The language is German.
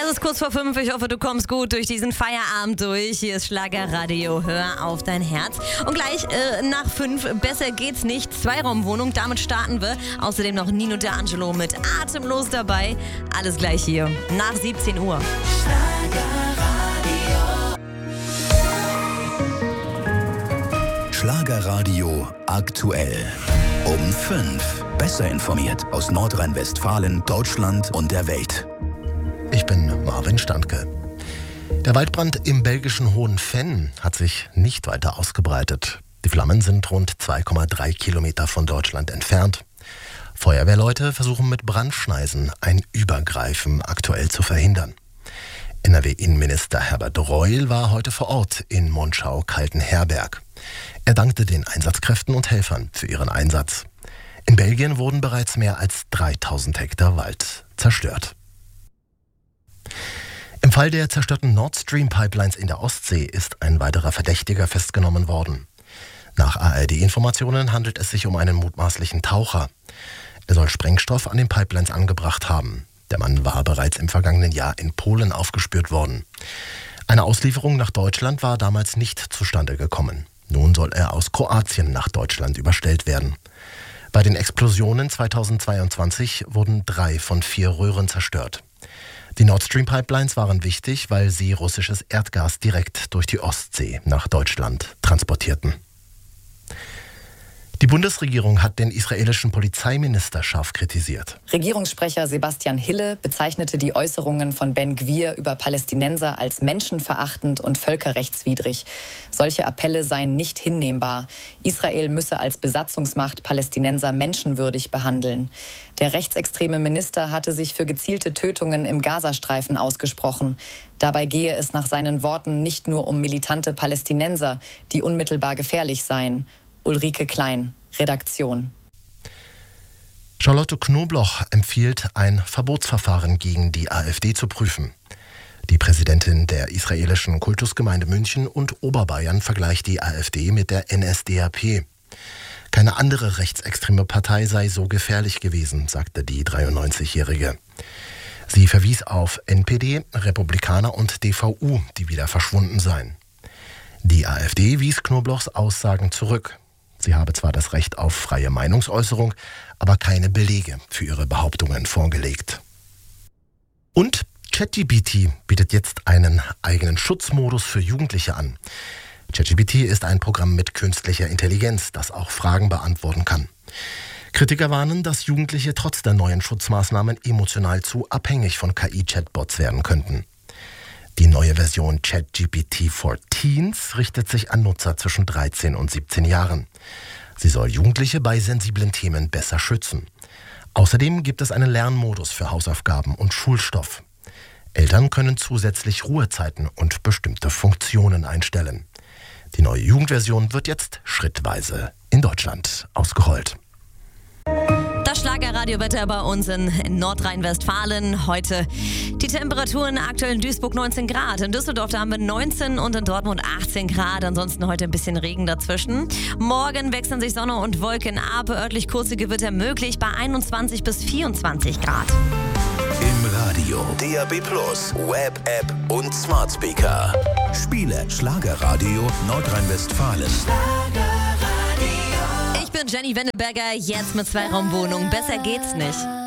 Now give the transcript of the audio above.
Es ist kurz vor 5. Ich hoffe, du kommst gut durch diesen Feierabend durch. Hier ist Schlagerradio. Hör auf dein Herz. Und gleich nach 5. Besser geht's nicht. Zweiraumwohnung. Damit starten wir. Außerdem noch Nino D'Angelo mit Atemlos dabei. Alles gleich hier. Nach 17 Uhr. Schlagerradio aktuell. Um 5. Besser informiert aus Nordrhein-Westfalen, Deutschland und der Welt. Ich bin Marvin Standke. Der Waldbrand im belgischen Hohenfenn hat sich nicht weiter ausgebreitet. Die Flammen sind rund 2,3 Kilometer von Deutschland entfernt. Feuerwehrleute versuchen mit Brandschneisen ein Übergreifen aktuell zu verhindern. NRW-Innenminister Herbert Reul war heute vor Ort in Monschau-Kaltenherberg. Er dankte den Einsatzkräften und Helfern für ihren Einsatz. In Belgien wurden bereits mehr als 3000 Hektar Wald zerstört. Im Fall der zerstörten Nord Stream Pipelines in der Ostsee ist ein weiterer Verdächtiger festgenommen worden. Nach ARD-Informationen handelt es sich um einen mutmaßlichen Taucher. Er soll Sprengstoff an den Pipelines angebracht haben. Der Mann war bereits im vergangenen Jahr in Polen aufgespürt worden. Eine Auslieferung nach Deutschland war damals nicht zustande gekommen. Nun soll er aus Kroatien nach Deutschland überstellt werden. Bei den Explosionen 2022 wurden 3 von 4 Röhren zerstört. Die Nord Stream Pipelines waren wichtig, weil sie russisches Erdgas direkt durch die Ostsee nach Deutschland transportierten. Die Bundesregierung hat den israelischen Polizeiminister scharf kritisiert. Regierungssprecher Sebastian Hille bezeichnete die Äußerungen von Ben Gvir über Palästinenser als menschenverachtend und völkerrechtswidrig. Solche Appelle seien nicht hinnehmbar. Israel müsse als Besatzungsmacht Palästinenser menschenwürdig behandeln. Der rechtsextreme Minister hatte sich für gezielte Tötungen im Gazastreifen ausgesprochen. Dabei gehe es nach seinen Worten nicht nur um militante Palästinenser, die unmittelbar gefährlich seien. Ulrike Klein, Redaktion. Charlotte Knobloch empfiehlt, ein Verbotsverfahren gegen die AfD zu prüfen. Die Präsidentin der israelischen Kultusgemeinde München und Oberbayern vergleicht die AfD mit der NSDAP. Keine andere rechtsextreme Partei sei so gefährlich gewesen, sagte die 93-Jährige. Sie verwies auf NPD, Republikaner und DVU, die wieder verschwunden seien. Die AfD wies Knoblochs Aussagen zurück. Sie habe zwar das Recht auf freie Meinungsäußerung, aber keine Belege für ihre Behauptungen vorgelegt. Und ChatGPT bietet jetzt einen eigenen Schutzmodus für Jugendliche an. ChatGPT ist ein Programm mit künstlicher Intelligenz, das auch Fragen beantworten kann. Kritiker warnen, dass Jugendliche trotz der neuen Schutzmaßnahmen emotional zu abhängig von KI-Chatbots werden könnten. Die neue Version ChatGPT for Teens richtet sich an Nutzer zwischen 13 und 17 Jahren. Sie soll Jugendliche bei sensiblen Themen besser schützen. Außerdem gibt es einen Lernmodus für Hausaufgaben und Schulstoff. Eltern können zusätzlich Ruhezeiten und bestimmte Funktionen einstellen. Die neue Jugendversion wird jetzt schrittweise in Deutschland ausgerollt. Das Schlagerradiowetter bei uns in Nordrhein-Westfalen. Heute die Temperaturen aktuell in Duisburg 19 Grad. In Düsseldorf da haben wir 19 und in Dortmund 18 Grad. Ansonsten heute ein bisschen Regen dazwischen. Morgen wechseln sich Sonne und Wolken ab. Örtlich kurze Gewitter möglich bei 21 bis 24 Grad. Im Radio, DAB+, Web-App und Smart Speaker. Spiele Schlagerradio Nordrhein-Westfalen. Ich bin Jenny Wenneberger, jetzt mit Zweiraumwohnung. Besser geht's nicht.